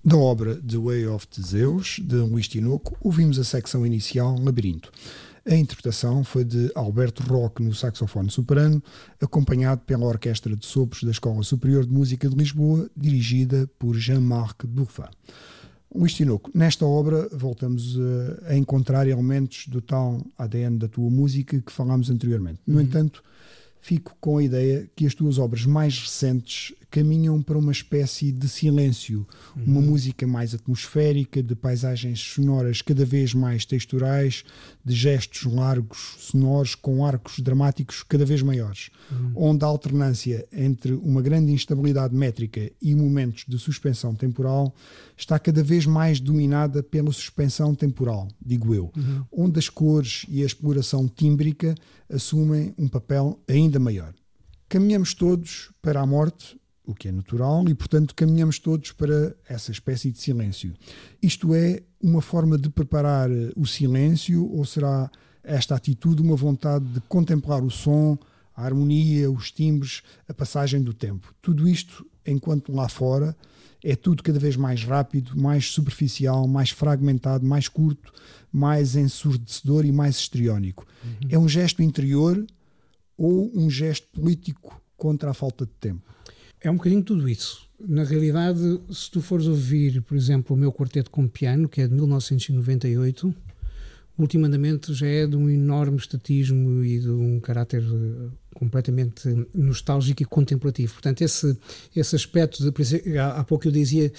Da obra The Way of Theseus, de Luís Tinoco, ouvimos a secção inicial Labirinto. A interpretação foi de Alberto Roque no saxofone soprano, acompanhado pela Orquestra de Sopros da Escola Superior de Música de Lisboa, dirigida por Jean-Marc Bourfin. Luís Tinoco, nesta obra voltamos a encontrar elementos do tal ADN da tua música que falámos anteriormente. No entanto, fico com a ideia que as tuas obras mais recentes caminham para uma espécie de silêncio, uma música mais atmosférica, de paisagens sonoras cada vez mais texturais, de gestos largos, sonoros, com arcos dramáticos cada vez maiores, onde a alternância entre uma grande instabilidade métrica e momentos de suspensão temporal está cada vez mais dominada pela suspensão temporal, digo eu, onde as cores e a exploração tímbrica assumem um papel ainda maior. Caminhamos todos para a morte, o que é natural, e portanto caminhamos todos para essa espécie de silêncio. Isto é uma forma de preparar o silêncio, ou será esta atitude uma vontade de contemplar o som, a harmonia, os timbres, a passagem do tempo? Tudo isto, enquanto lá fora é tudo cada vez mais rápido, mais superficial, mais fragmentado, mais curto, mais ensurdecedor e mais histriónico. É um gesto interior ou um gesto político contra a falta de tempo? É um bocadinho tudo isso. Na realidade, se tu fores ouvir, por exemplo, o meu quarteto com piano, que é de 1998, o último andamento já é de um enorme estatismo e de um caráter completamente nostálgico e contemplativo. Portanto, esse aspecto, há pouco eu dizia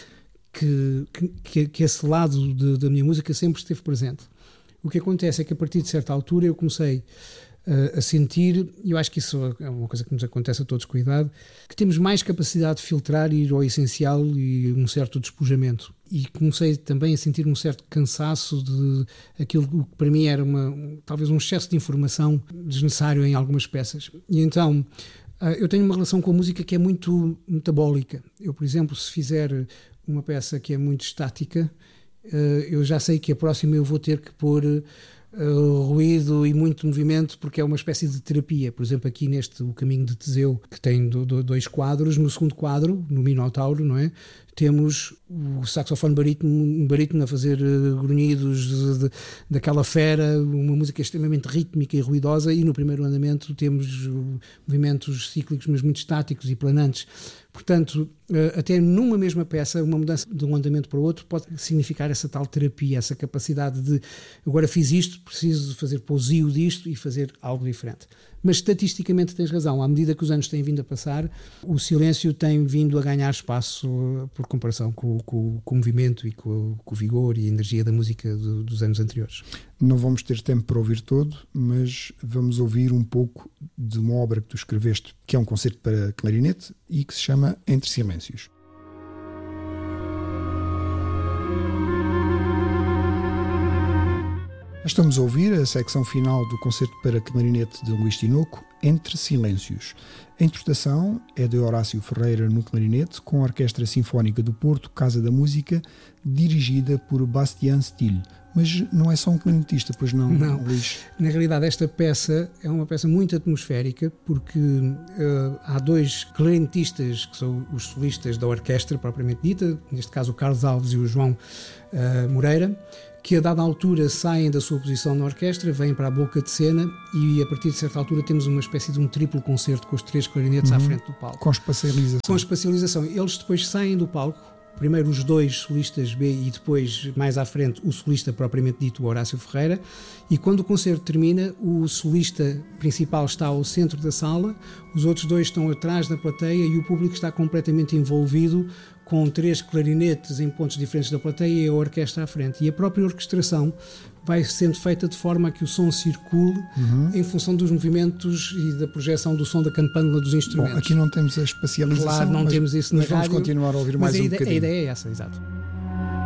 que esse lado da minha música sempre esteve presente. O que acontece é que a partir de certa altura eu comecei a sentir, e eu acho que isso é uma coisa que nos acontece a todos com a idade, que temos mais capacidade de filtrar e ir ao essencial e um certo despojamento. E comecei também a sentir um certo cansaço de aquilo que para mim era talvez um excesso de informação desnecessário em algumas peças. E então eu tenho uma relação com a música que é muito metabólica. Eu, por exemplo, se fizer uma peça que é muito estática, eu já sei que a próxima eu vou ter que pôr ruído e muito movimento, porque é uma espécie de terapia. Por exemplo, aqui O Caminho de Teseu, que tem dois quadros, no segundo quadro, no Minotauro, não é? Temos o saxofone barítono a fazer grunhidos daquela fera, uma música extremamente rítmica e ruidosa, e no primeiro andamento temos movimentos cíclicos, mas muito estáticos e planantes. Portanto, até numa mesma peça, uma mudança de um andamento para o outro pode significar essa tal terapia, essa capacidade de agora fiz isto, preciso fazer pousio disto e fazer algo diferente. Mas estatisticamente tens razão, à medida que os anos têm vindo a passar, o silêncio tem vindo a ganhar espaço por comparação com o movimento e com o vigor e a energia da música dos anos anteriores. Não vamos ter tempo para ouvir todo, mas vamos ouvir um pouco de uma obra que tu escreveste, que é um concerto para clarinete e que se chama Entre Silêncios. Estamos a ouvir a secção final do concerto para clarinete de Luís Tinoco, Entre Silêncios. A interpretação é de Horácio Ferreira no clarinete, com a Orquestra Sinfónica do Porto, Casa da Música, dirigida por Bastien Still. Mas não é só um clarinetista, pois não, Luís? Na realidade, esta peça é uma peça muito atmosférica, porque há dois clarinetistas que são os solistas da orquestra propriamente dita, neste caso o Carlos Alves e o João Moreira, que a dada altura saem da sua posição na orquestra, vêm para a boca de cena e a partir de certa altura temos uma espécie de um triplo concerto com os três clarinetes à frente do palco. Com espacialização. Com espacialização. Eles depois saem do palco, primeiro os dois solistas B e depois, mais à frente, o solista propriamente dito, o Horácio Ferreira, e quando o concerto termina, o solista principal está ao centro da sala, os outros dois estão atrás da plateia e o público está completamente envolvido com três clarinetes em pontos diferentes da plateia e a orquestra à frente. E a própria orquestração vai sendo feita de forma a que o som circule em função dos movimentos e da projeção do som da campânula dos instrumentos. Bom, aqui não temos a espacialização, claro, não temos isso na rádio, vamos continuar a ouvir mais um bocadinho. A ideia é essa, exato.